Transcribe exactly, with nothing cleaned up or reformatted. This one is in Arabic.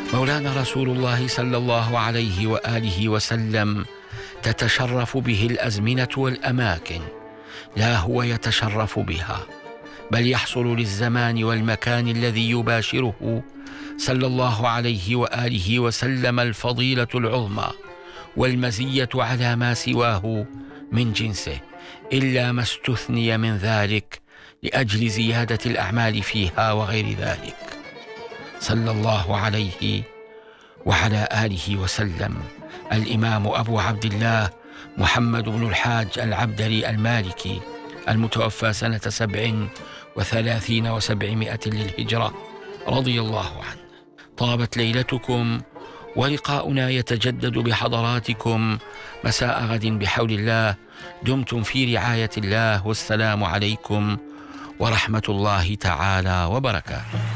مولانا رسول الله صلى الله عليه وآله وسلم تتشرف به الأزمنة والأماكن، لا هو يتشرف بها، بل يحصل للزمان والمكان الذي يباشره صلى الله عليه وآله وسلم الفضيلة العظمى والمزية على ما سواه من جنسه، إلا ما استثني من ذلك لأجل زيادة الأعمال فيها وغير ذلك، صلى الله عليه وعلى آله وسلم. الإمام أبو عبد الله محمد بن الحاج العبدري المالكي المتوفى سنة سبع وثلاثين وسبعمائة للهجرة رضي الله عنه. طابت ليلتكم، ولقاؤنا يتجدد بحضراتكم مساء غد بحول الله. دمتم في رعاية الله، والسلام عليكم ورحمة الله تعالى وبركاته.